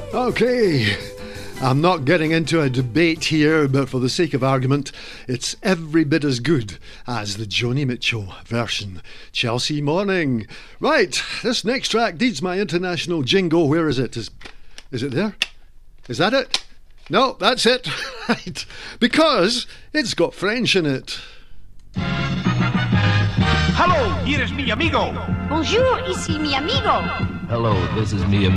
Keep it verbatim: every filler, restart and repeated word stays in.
Okay, I'm not getting into a debate here, but for the sake of argument, it's every bit as good as the Joni Mitchell version. Chelsea Morning. Right, this next track needs my international jingle. Where is it? Is, is it there? Is that it? No, that's it. Right, because it's got French in it. Hello, here is mi amigo. Bonjour, ici mi amigo. Hello, this is mi amigo.